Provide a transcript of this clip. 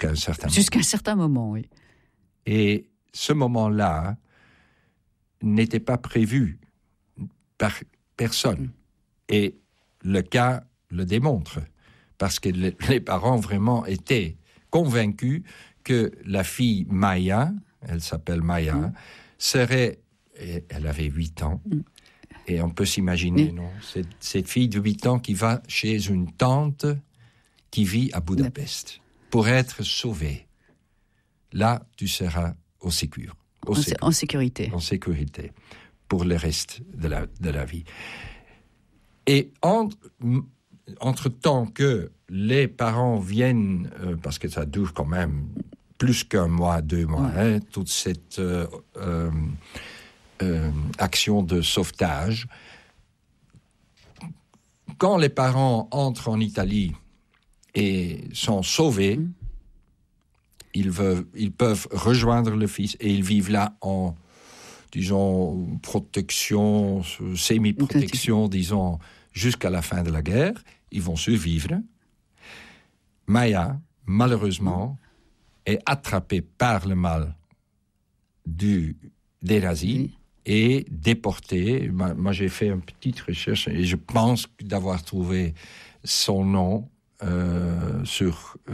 jusqu'à un certain moment. Jusqu'à un certain moment, oui. Et ce moment-là n'était pas prévu par personne. Et le cas le démontre. Parce que les parents vraiment étaient convaincus que la fille Maya, elle s'appelle Maya, serait... Elle avait 8 ans. Et on peut s'imaginer, non, cette fille de 8 ans qui va chez une tante qui vit à Budapest pour être sauvée. Là, tu seras en sécurité. En sécurité. En sécurité pour le reste de la vie. Et entre-temps que les parents viennent, parce que ça dure quand même plus qu'un mois, 2 mois, toute cette action de sauvetage, quand les parents entrent en Italie et sont sauvés, ils peuvent rejoindre le fils et ils vivent là en, disons, protection, semi-protection, disons, jusqu'à la fin de la guerre. Ils vont survivre. Maya, malheureusement, est attrapée par le mal des nazis et déportée. Moi, j'ai fait une petite recherche et je pense d'avoir trouvé son nom sur